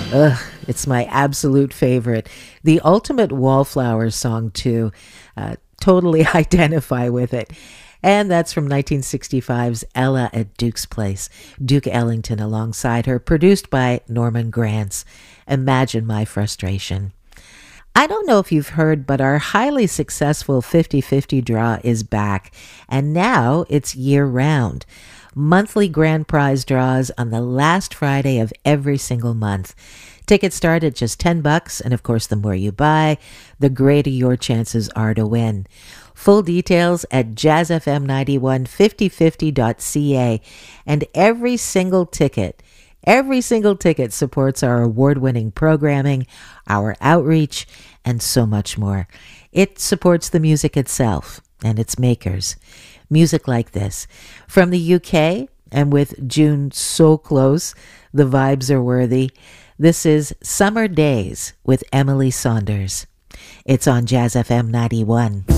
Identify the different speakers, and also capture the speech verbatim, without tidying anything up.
Speaker 1: Ugh, it's my absolute favorite. The ultimate wallflower song, too. Uh, totally identify with it. And that's from nineteen sixty-five's Ella at Duke's Place. Duke Ellington alongside her, produced by Norman Granz. Imagine my frustration. I don't know if you've heard, but our highly successful fifty-fifty draw is back, and now it's year-round. Monthly grand prize draws on the last Friday of every single month. Tickets start at just ten bucks, and of course, the more you buy, the greater your chances are to win. Full details at jazz f m ninety-one fifty fifty dot c a, and every single ticket Every single ticket supports our award-winning programming, our outreach, and so much more. It supports the music itself and its makers. Music like this. From the U K, and with June so close, the vibes are worthy. This is Summer Days with Emily Saunders. It's on Jazz F M ninety-one.